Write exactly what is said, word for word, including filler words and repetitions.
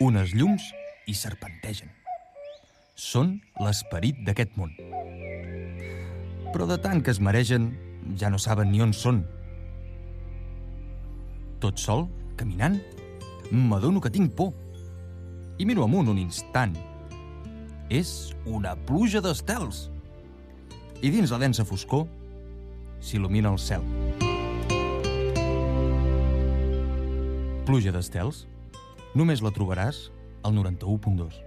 unes llums i serpentegen. Són l'esperit d'aquest món. Però de tant que es maregen, ja no saben ni on són. Tot sol, caminant, m'adono que tinc por. I miro amunt un instant. És una pluja d'estels. I dins la densa foscor s'il·lumina el cel. Pluja d'estels, només la trobaràs al noranta-u punt dos.